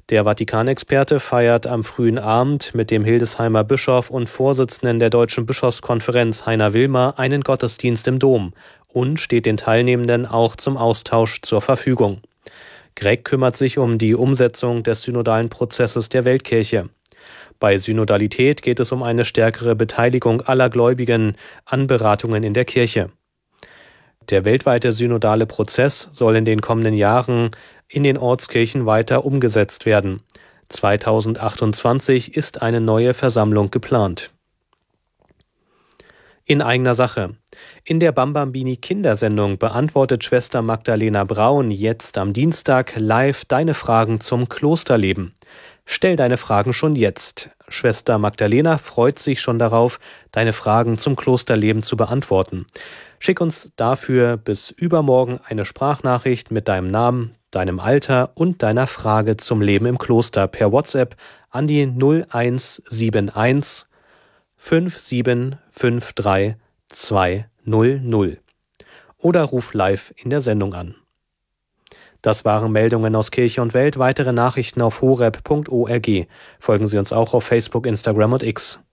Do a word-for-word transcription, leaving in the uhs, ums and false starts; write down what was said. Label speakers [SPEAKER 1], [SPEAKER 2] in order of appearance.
[SPEAKER 1] Der Vatikanexperte feiert am frühen Abend mit dem Hildesheimer Bischof und Vorsitzenden der Deutschen Bischofskonferenz Heiner Wilmer einen Gottesdienst im Dom und steht den Teilnehmenden auch zum Austausch zur Verfügung. Gregg kümmert sich um die Umsetzung des synodalen Prozesses der Weltkirche. Bei Synodalität geht es um eine stärkere Beteiligung aller Gläubigen an Beratungen in der Kirche. Der weltweite synodale Prozess soll in den kommenden Jahren in den Ortskirchen weiter umgesetzt werden. zweitausendachtundzwanzig ist eine neue Versammlung geplant. In eigener Sache. In der Bambambini Kindersendung beantwortet Schwester Magdalena Braun jetzt am Dienstag live deine Fragen zum Klosterleben. Stell deine Fragen schon jetzt. Schwester Magdalena freut sich schon darauf, deine Fragen zum Klosterleben zu beantworten. Schick uns dafür bis übermorgen eine Sprachnachricht mit deinem Namen, deinem Alter und deiner Frage zum Leben im Kloster per WhatsApp an die null eins sieben eins fünf sieben fünf drei zwei null null oder ruf live in der Sendung an. Das waren Meldungen aus Kirche und Welt. Weitere Nachrichten auf horeb punkt org. Folgen Sie uns auch auf Facebook, Instagram und X.